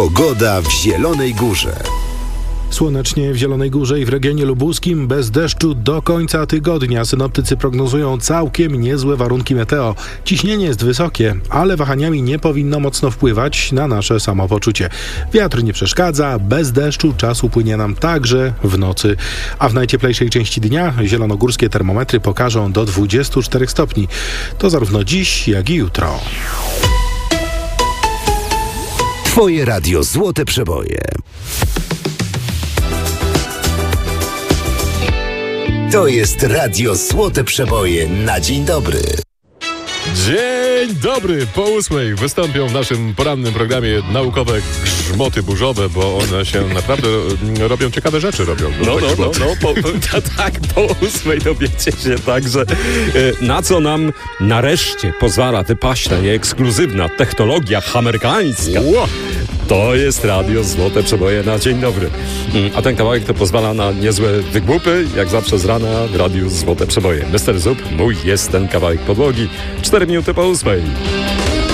Pogoda w Zielonej Górze. Słonecznie w Zielonej Górze i w regionie lubuskim, bez deszczu do końca tygodnia. Synoptycy prognozują całkiem niezłe warunki meteo. Ciśnienie jest wysokie, ale wahaniami nie powinno mocno wpływać na nasze samopoczucie. Wiatr nie przeszkadza, bez deszczu czas upłynie nam także w nocy. A w najcieplejszej części dnia zielonogórskie termometry pokażą do 24 stopni. To zarówno dziś, jak i jutro. Twoje radio Złote Przeboje. To jest radio Złote Przeboje na dzień dobry. Dzień dobry, po 8 wystąpią w naszym porannym programie naukowe grzmoty burzowe, bo one się naprawdę robią ciekawe rzeczy. Tak, po 8 dowiecie się także, na co nam nareszcie pozwala wypaśna i ekskluzywna technologia amerykańska. To jest radio Złote Przeboje na dzień dobry. A ten kawałek to pozwala na niezłe wygłupy, jak zawsze z rana w radiu Złote Przeboje. Mr. Zup, mój jest ten kawałek podłogi. 4 minuty po 8.